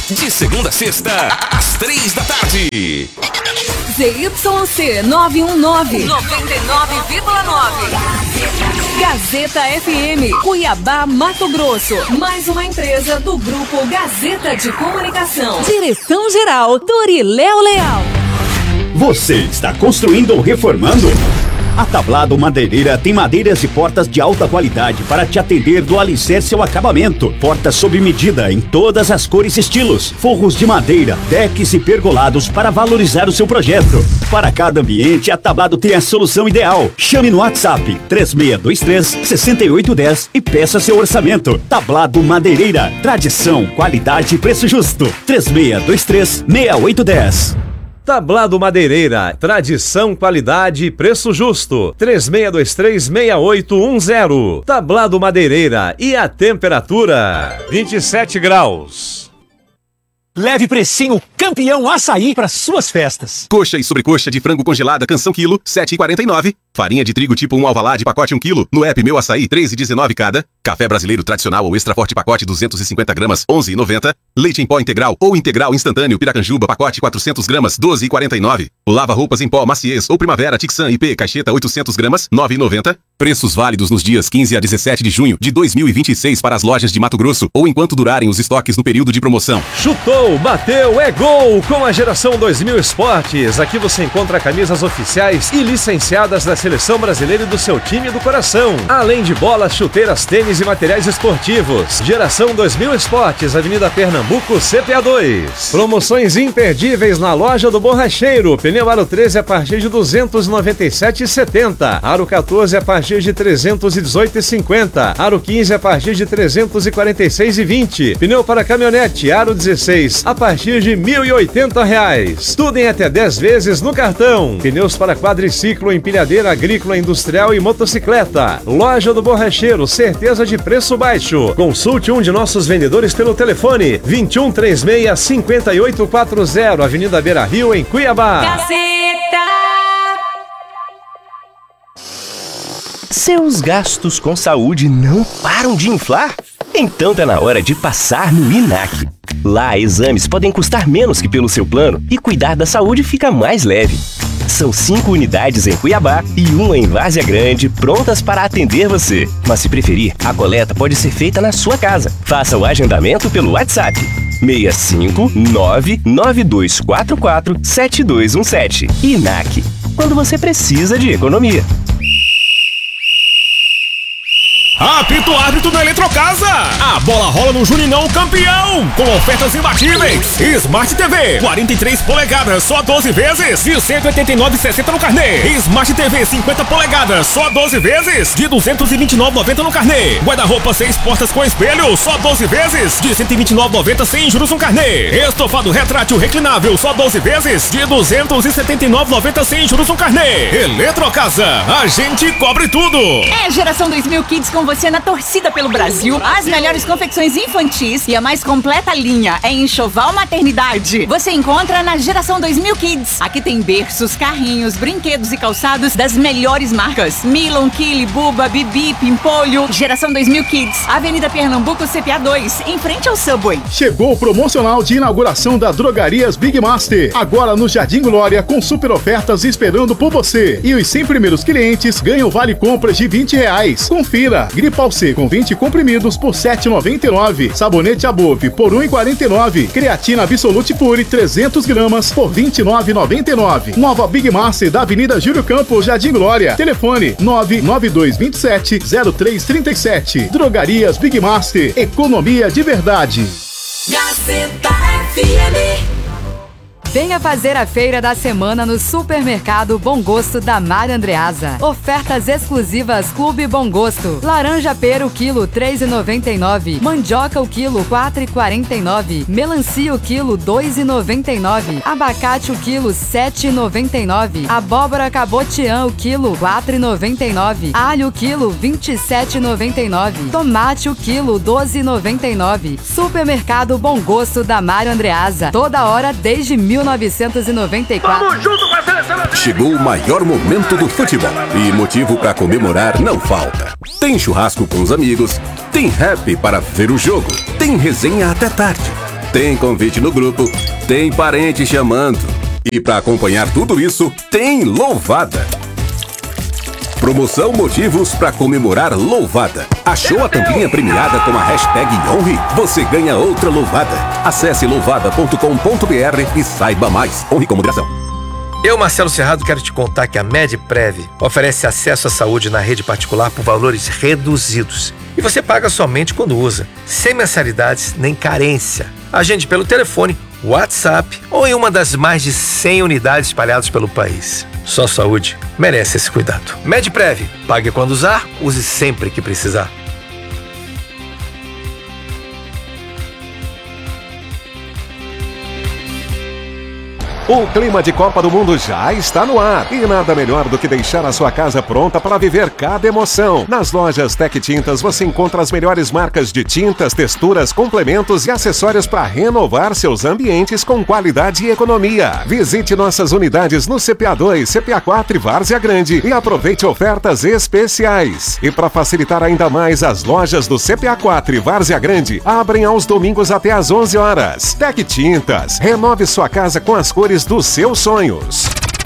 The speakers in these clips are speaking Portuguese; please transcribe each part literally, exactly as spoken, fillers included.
De segunda a sexta, às três da tarde. Z Y C nove um nove, noventa e nove vírgula nove. Gazeta F M, Cuiabá, Mato Grosso. Mais uma empresa do Grupo Gazeta de Comunicação. Direção-geral, Doriléo Leal. Você está construindo ou reformando? A Tablado Madeireira tem madeiras e portas de alta qualidade para te atender do alicerce ao acabamento. Portas sob medida em todas as cores e estilos. Forros de madeira, decks e pergolados para valorizar o seu projeto. Para cada ambiente, a Tablado tem a solução ideal. Chame no WhatsApp três seis dois três, seis oito um zero e peça seu orçamento. Tablado Madeireira. Tradição, qualidade e preço justo. três seis dois três, seis oito um zero. Tablado Madeireira, tradição, qualidade e preço justo. três seis dois três, seis oito um zero. Tablado Madeireira. E a temperatura? vinte e sete graus. Leve precinho campeão açaí para suas festas. Coxa e sobrecoxa de frango congelada canção quilo, sete reais e quarenta e nove centavos. Farinha de trigo tipo um Alvalade pacote um quilo, no app Meu Açaí, três reais e dezenove centavos cada. Café brasileiro tradicional ou extra forte pacote duzentos e cinquenta gramas, onze reais e noventa centavos. Leite em pó integral ou integral instantâneo Piracanjuba pacote quatrocentas gramas, doze reais e quarenta e nove centavos. Lava roupas em pó Maciez ou Primavera Tixan I P caixeta oitocentas gramas, nove reais e noventa centavos. Preços válidos nos dias quinze a dezessete de junho de dois mil e vinte e seis para as lojas de Mato Grosso ou enquanto durarem os estoques no período de promoção. Chutou, bateu, é gol com a Geração dois mil Esportes. Aqui você encontra camisas oficiais e licenciadas da Seleção Brasileira e do seu time do coração. Além de bolas, chuteiras, tênis e materiais esportivos. Geração dois mil Esportes, Avenida Pernambuco, C P A dois. Promoções imperdíveis na loja do Borracheiro. Pneu Aro treze a partir de duzentos e noventa e sete reais e setenta centavos. Aro quatorze a partir de trezentos e dezoito reais e cinquenta centavos. Aro quinze a partir de trezentos e quarenta e seis reais e vinte centavos. Pneu para caminhonete Aro dezesseis a partir de mil e oitenta reais. Tudo em até dez vezes no cartão. Pneus para quadriciclo, empilhadeira agrícola, industrial e motocicleta. Loja do Borracheiro, certeza de preço baixo. Consulte um de nossos vendedores pelo telefone vinte e um, trinta e seis, cinquenta e oito quarenta, Avenida Beira Rio, em Cuiabá. Gazeta. Seus gastos com saúde não param de inflar? Então tá na hora de passar no I N A C. Lá, exames podem custar menos que pelo seu plano e cuidar da saúde fica mais leve. São cinco unidades em Cuiabá e uma em Várzea Grande, prontas para atender você. Mas se preferir, a coleta pode ser feita na sua casa. Faça o agendamento pelo WhatsApp seis cinco nove nove dois quatro quatro sete dois um sete. I N A C, quando você precisa de economia. Apito árbitro da Eletrocasa. A bola rola no Juninão campeão, com ofertas imbatíveis. Smart T V, quarenta e três polegadas, só doze vezes, de cento e oitenta e nove reais e sessenta centavos no carnê. Smart T V cinquenta polegadas, só doze vezes, de duzentos e vinte e nove reais e noventa centavos no carnê. Guarda-roupa seis portas com espelho, só doze vezes, de cento e vinte e nove reais e noventa centavos sem juros no carnê. Estofado retrátil reclinável, só doze vezes, de duzentos e setenta e nove reais e noventa centavos sem juros no carnê. Eletrocasa, a gente cobre tudo. É Geração dois mil Kids com você na torcida pelo Brasil. As melhores confecções infantis e a mais completa linha é enxoval maternidade. Você encontra na Geração dois mil Kids. Aqui tem berços, carrinhos, brinquedos e calçados das melhores marcas. Milon, Kili, Buba, Bibi, Pimpolho. Geração dois mil Kids, Avenida Pernambuco, C P A dois, em frente ao Subway. Chegou o promocional de inauguração da Drogarias Big Master. Agora no Jardim Glória, com super ofertas esperando por você. E os cem primeiros clientes ganham vale compras de vinte reais. Confira. Gripal C com vinte comprimidos por sete reais e noventa e nove centavos. Sabonete Above por um real e quarenta e nove centavos. Creatina Absolute Pure trezentas gramas por vinte e nove reais e noventa e nove centavos. Nova Big Master da Avenida Júlio Campos, Jardim Glória. Telefone nove nove dois dois sete zero três três sete. Drogarias Big Master. Economia de verdade. Gazeta F M. Venha fazer a feira da semana no Supermercado Bom Gosto da Mário Andreasa. Ofertas exclusivas Clube Bom Gosto. Laranja pera o quilo três reais e noventa e nove centavos. Mandioca o quilo quatro reais e quarenta e nove centavos. Melancia o quilo dois reais e noventa e nove centavos. Abacate o quilo sete reais e noventa e nove centavos. Abóbora cabotiã o quilo quatro reais e noventa e nove centavos. Alho o quilo vinte e sete reais e noventa e nove centavos. Tomate o quilo doze reais e noventa e nove centavos. Supermercado Bom Gosto da Mário Andreasa. Toda hora desde mil novecentos e noventa e quatro. Vamos junto com a seleção! Chegou o maior momento do futebol e motivo para comemorar não falta. Tem churrasco com os amigos, tem rap para ver o jogo, tem resenha até tarde. tem convite no grupo, tem parente chamando. E para acompanhar tudo isso, tem louvada. Promoção Motivos para comemorar louvada. Achou a tampinha premiada com a hashtag Honre? Você ganha outra louvada. Acesse louvada ponto com ponto b r e saiba mais. Honre com moderação. Eu, Marcelo Cerrado, quero te contar que a MedPrev oferece acesso à saúde na rede particular por valores reduzidos. E você paga somente quando usa, sem mensalidades nem carência. Agende pelo telefone, WhatsApp ou em uma das mais de cem unidades espalhadas pelo país. Sua saúde merece esse cuidado. MedPrev, pague quando usar, use sempre que precisar. O clima de Copa do Mundo já está no ar e nada melhor do que deixar a sua casa pronta para viver cada emoção. Nas lojas Tec Tintas você encontra as melhores marcas de tintas, texturas, complementos e acessórios para renovar seus ambientes com qualidade e economia. Visite nossas unidades no C P A dois, C P A quatro e Várzea Grande e aproveite ofertas especiais. E para facilitar ainda mais, as lojas do C P A quatro e Várzea Grande abrem aos domingos até às onze horas. Tec Tintas, renove sua casa com as cores dos seus sonhos.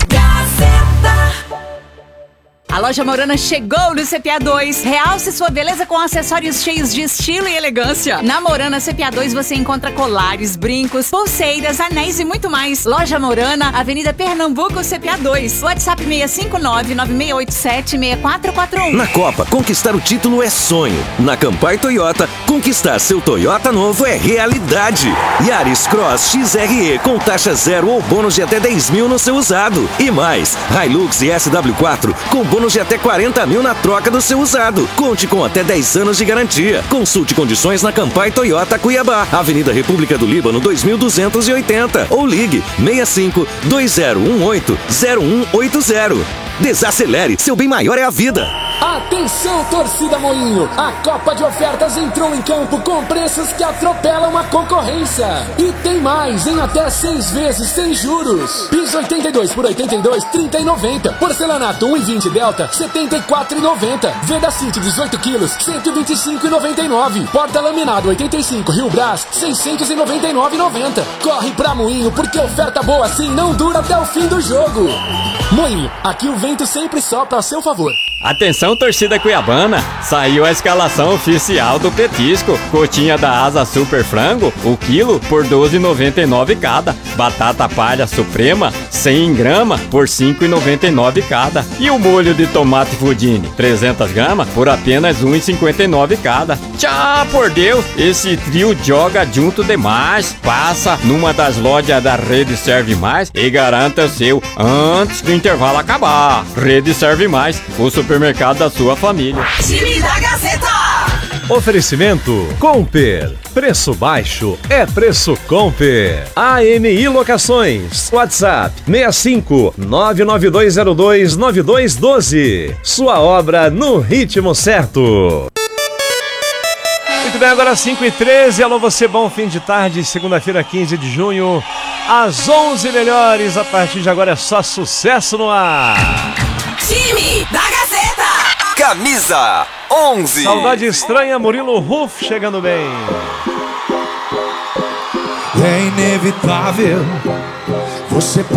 A loja Morana chegou no C P A dois. Realce sua beleza com acessórios cheios de estilo e elegância. Na Morana C P A dois você encontra colares, brincos, pulseiras, anéis e muito mais. Loja Morana, Avenida Pernambuco, C P A dois. WhatsApp seis cinco nove, nove seis oito sete, seis quatro quatro um. Na Copa, conquistar o título é sonho. Na Campai Toyota, conquistar seu Toyota novo é realidade. Yaris Cross X R E com taxa zero ou bônus de até dez mil no seu usado. E mais, Hilux e S W quatro com bônus de até quarenta mil na troca do seu usado. Conte com até dez anos de garantia. Consulte condições na Campai Toyota Cuiabá, Avenida República do Líbano dois mil duzentos e oitenta ou ligue seis cinco dois zero um oito zero um oito zero. Desacelere, seu bem maior é a vida. Atenção, torcida Moinho! A Copa de Ofertas entrou em campo com preços que atropelam a concorrência. E tem mais, em até seis vezes sem juros. Piso oitenta e dois por oitenta e dois, trinta e noventa. Porcelanato um e vinte Delta, setenta e quatro e noventa. Veda City dezoito quilos, cento e vinte e cinco e noventa e nove. Porta laminado oitenta e cinco Rio Brás, seiscentos e noventa e nove e noventa. Corre pra Moinho, porque oferta boa assim não dura até o fim do jogo. Moinho, aqui o vento sempre sopra a seu favor. Atenção, torcida cuiabana, saiu a escalação oficial do petisco. Coxinha da asa super frango, o quilo por doze reais e noventa e nove cada. Batata palha suprema, cem gramas por cinco reais e noventa e nove cada. E o molho de tomate Fudine, trezentas gramas por apenas um real e cinquenta e nove cada. Tchau, por Deus, esse trio joga junto demais. Passa numa das lojas da Rede Serve Mais e garanta o seu antes do intervalo acabar. Rede Serve Mais, o supermercado da sua família. Time da Gazeta. Oferecimento Comper. Preço baixo é preço Comper. A M I Locações. WhatsApp seis cinco nove nove dois zero dois nove dois um dois. Sua obra no ritmo certo. Muito bem, agora cinco e treze. Alô, você, bom fim de tarde. Segunda-feira, quinze de junho. Às onze melhores. A partir de agora é só sucesso no ar. Time da Gazeta. Camisa onze. Saudade estranha, Murilo Ruff chegando bem. É inevitável você